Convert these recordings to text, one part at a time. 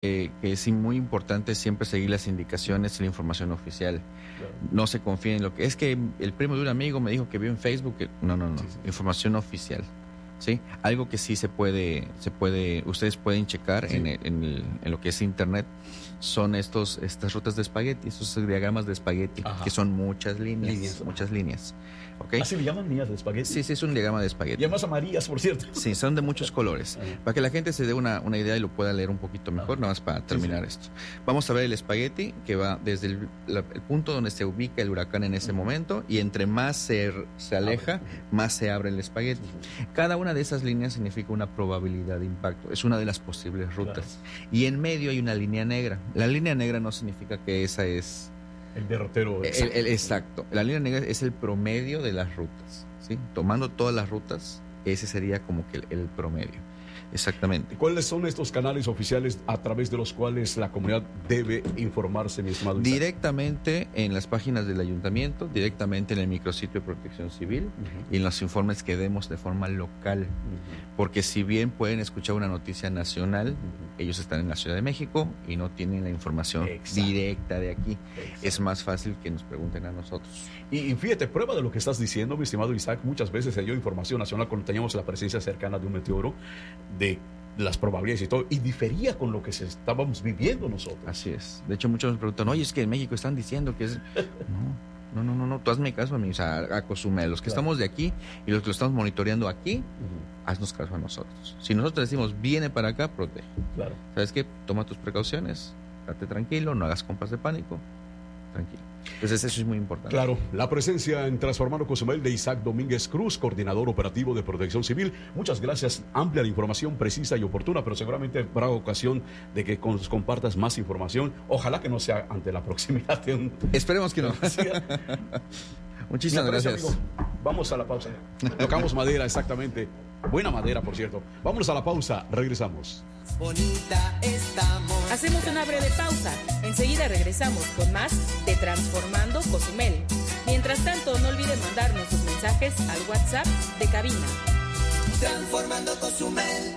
que es muy importante siempre seguir las indicaciones y la información oficial. Claro. No se confíen en lo que... Es que el primo de un amigo me dijo que vio en Facebook... No. Sí. Información oficial. ¿Sí? Algo que sí se puede, ustedes pueden checar Sí. en lo que es internet, son estas rutas de espagueti, estos diagramas de espagueti, Ajá. que son muchas líneas. ¿Ok? ¿Así le llaman líneas de espagueti? Sí, es un diagrama de espagueti. Y además amarillas, por cierto. Sí, son de muchos colores. Ajá. Para que la gente se dé una idea y lo pueda leer un poquito mejor, nada más para terminar esto. Vamos a ver el espagueti, que va desde el punto donde se ubica el huracán en ese momento, y entre más se aleja, más se abre el espagueti. Cada una de esas líneas significa una probabilidad de impacto. Es una de las posibles rutas. Claro. Y en medio hay una línea negra. La línea negra no significa que esa es... El derrotero. Exacto. La línea negra es el promedio de las rutas, ¿sí? Tomando todas las rutas, ese sería como que el promedio. Exactamente. ¿Cuáles son estos canales oficiales a través de los cuales la comunidad debe informarse, mi estimado Isaac? Directamente en las páginas del ayuntamiento, directamente en el micrositio de Protección Civil y en los informes que demos de forma local. Porque si bien pueden escuchar una noticia nacional, ellos están en la Ciudad de México y no tienen la información directa de aquí. Es más fácil que nos pregunten a nosotros. Y fíjate, prueba de lo que estás diciendo, mi estimado Isaac, muchas veces se dio información nacional cuando teníamos la presencia cercana de un meteoro, de las probabilidades y todo, y difería con lo que estábamos viviendo nosotros. Así es. De hecho, muchos nos preguntan, oye, es que en México están diciendo que es... No, tú hazme caso a mí, o sea, a Cozumel, los que estamos de aquí y los que lo estamos monitoreando aquí, haznos caso a nosotros. Si nosotros decimos, viene para acá, protege. Claro. ¿Sabes qué? Toma tus precauciones, date tranquilo, no hagas compras de pánico, tranquilo. Entonces eso es muy importante. Claro, la presencia en Transformando Cozumel de Isaac Domínguez Cruz, coordinador operativo de Protección Civil. Muchas gracias, amplia la información, precisa y oportuna, pero seguramente habrá ocasión de que compartas más información. Ojalá que no sea ante la proximidad de un... Esperemos que no. Muchísimas gracias. Amigo, vamos a la pausa. Tocamos madera, exactamente. Buena madera, por cierto. Vámonos a la pausa, regresamos. Bonita estamos. Hacemos una breve pausa. Enseguida regresamos con más de Transformando Cozumel. Mientras tanto, no olviden mandarnos sus mensajes al WhatsApp de cabina. Transformando Cozumel.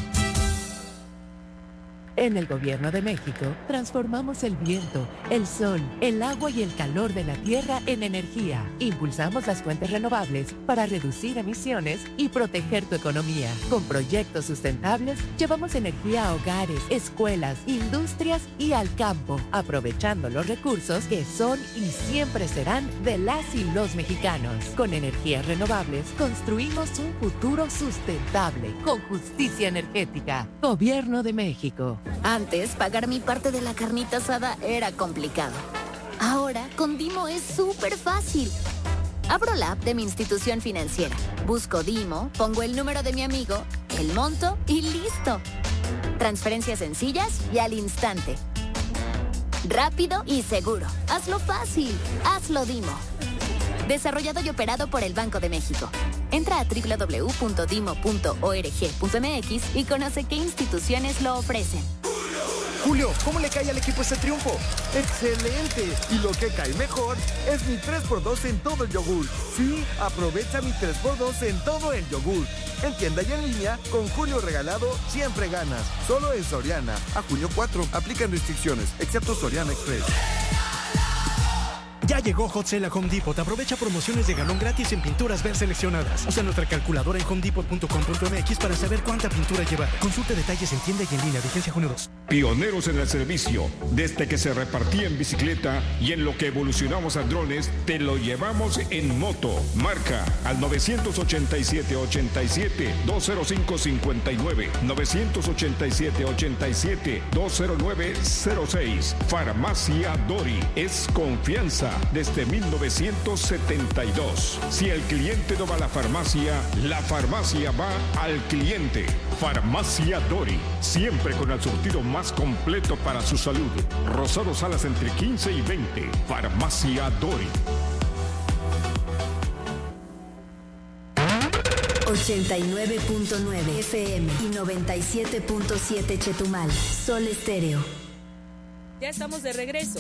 En el Gobierno de México, transformamos el viento, el sol, el agua y el calor de la tierra en energía. Impulsamos las fuentes renovables para reducir emisiones y proteger tu economía. Con proyectos sustentables, llevamos energía a hogares, escuelas, industrias y al campo, aprovechando los recursos que son y siempre serán de las y los mexicanos. Con energías renovables, construimos un futuro sustentable, con justicia energética. Gobierno de México. Antes, pagar mi parte de la carnita asada era complicado. Ahora, con Dimo es súper fácil. Abro la app de mi institución financiera, busco Dimo, pongo el número de mi amigo, el monto y listo. Transferencias sencillas y al instante. Rápido y seguro. Hazlo fácil. Hazlo Dimo. Desarrollado y operado por el Banco de México. Entra a www.dimo.org.mx y conoce qué instituciones lo ofrecen. Julio, ¿cómo le cae al equipo este triunfo? ¡Excelente! Y lo que cae mejor es mi 3x2 en todo el yogur. Sí, aprovecha mi 3x2 en todo el yogur. En tienda y en línea, con Julio regalado, siempre ganas. Solo en Soriana. A junio 4. Aplican restricciones, excepto Soriana Express. Ya llegó Hot Sale a Home Depot. Aprovecha promociones de galón gratis en pinturas ver seleccionadas. Usa nuestra calculadora en homedepot.com.mx para saber cuánta pintura llevar. Consulta detalles en tienda y en línea. Vigencia junio 2. Pioneros en el servicio. Desde que se repartía en bicicleta y en lo que evolucionamos a drones, te lo llevamos en moto. Marca al 987-87-205-59. 987-87-209-06. Farmacia Dori. Es confianza desde 1972. Si el cliente no va a la farmacia va al cliente. Farmacia Dori, siempre con el surtido más completo para su salud. Rosado Salas entre 15 y 20. Farmacia Dori. 89.9 FM y 97.7 Chetumal. Sol Estéreo. Ya estamos de regreso.